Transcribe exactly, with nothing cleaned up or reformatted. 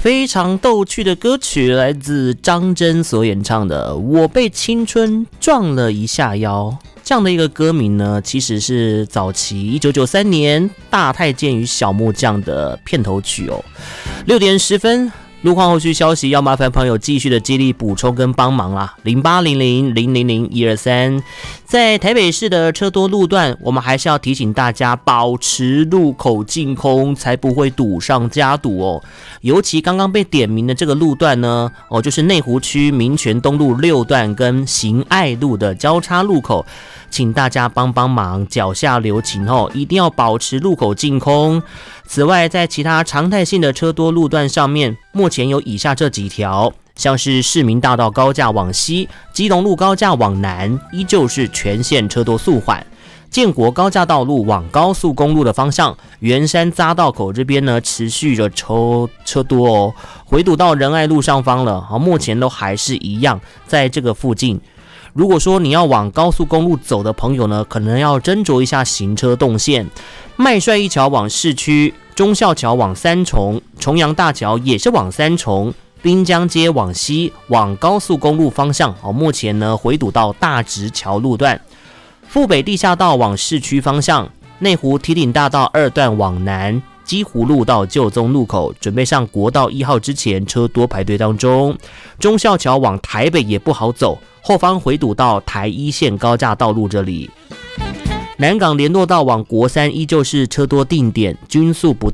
非常逗趣的歌曲，来自张真所演唱的《我被青春撞了一下腰》。这样的一个歌名呢，其实是早期一九九三年《大太监与小木匠》的片头曲哦。六点十分。路况后续消息要麻烦朋友继续的接力补充跟帮忙啦，零八零零零零零一二三。在台北市的车多路段，我们还是要提醒大家保持路口净空，才不会堵上加堵哦。尤其刚刚被点名的这个路段呢，哦，就是内湖区民权东路六段跟行爱路的交叉路口，请大家帮帮忙，脚下留情哦，一定要保持路口净空。此外，在其他常态性的车多路段上面，目前有以下这几条，像是市民大道高架往西，基隆路高架往南，依旧是全线车多速缓。建国高架道路往高速公路的方向，圆山匝道口这边呢，持续的车车多哦，回堵到仁爱路上方了，好，目前都还是一样，在这个附近。如果说你要往高速公路走的朋友呢，可能要斟酌一下行车动线。麦帅一桥往市区，忠孝桥往三重，重阳大桥也是往三重，滨江街往西往高速公路方向，哦，目前呢回堵到大直桥路段。富北地下道往市区方向，内湖堤顶大道二段往南，基湖路到旧宗路口，准备上国道一号之前车多排队当中。忠孝桥往台北也不好走，后方回堵到台一线高架道路这里。南港联络道往国三依旧是车多定点，均速不